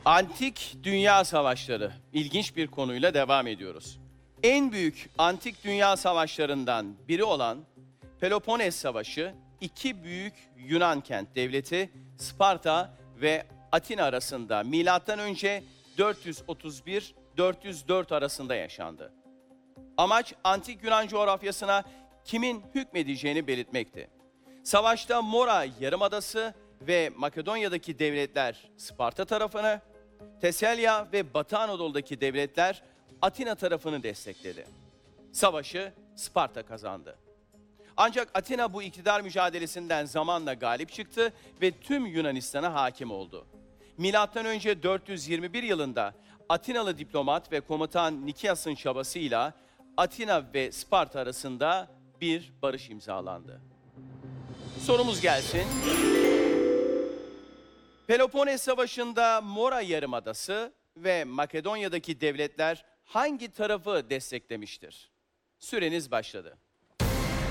Antik Dünya Savaşları. İlginç bir konuyla devam ediyoruz. En büyük antik dünya savaşlarından biri olan Peloponnes Savaşı, iki büyük Yunan kent devleti Sparta ve Atina arasında milattan önce 431-404 arasında yaşandı. Amaç antik Yunan coğrafyasına kimin hükmedeceğini belirtmekti. Savaşta Mora Yarımadası ve Makedonya'daki devletler Sparta tarafını, Teselya ve Batı Anadolu'daki devletler Atina tarafını destekledi. Savaşı Sparta kazandı. Ancak Atina bu iktidar mücadelesinden zamanla galip çıktı ve tüm Yunanistan'a hakim oldu. Milattan önce 421 yılında Atinalı diplomat ve komutan Nikias'ın çabasıyla Atina ve Sparta arasında bir barış imzalandı. Sorumuz gelsin. Peloponnes Savaşı'nda Mora Yarımadası ve Makedonya'daki devletler hangi tarafı desteklemiştir? Süreniz başladı.